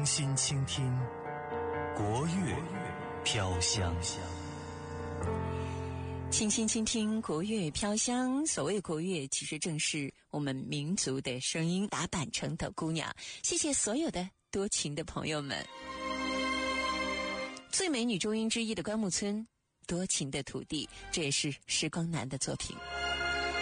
心倾听国乐飘香。 清新倾听国乐飘香，所谓国乐其实正是我们民族的声音，打扮成的姑娘。谢谢所有的多情的朋友们。最美女中音之一的关牧村，多情的土地，这也是时光南的作品。